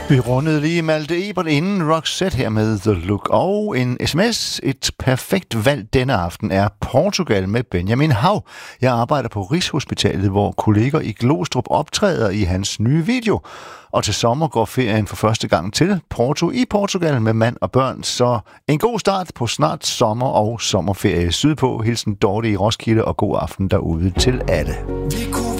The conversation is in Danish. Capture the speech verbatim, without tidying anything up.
Vi rundede lige Malte Ebert inden Roxette her med The Look. Og en sms. Et perfekt valg denne aften er Portugal med Benjamin Hav. Jeg arbejder på Rigshospitalet, hvor kolleger i Glostrup optræder i hans nye video. Og til sommer går ferien for første gang til Porto i Portugal med mand og børn. Så en god start på snart sommer og sommerferie sydpå. Hilsen Dorte i Roskilde og god aften derude til alle.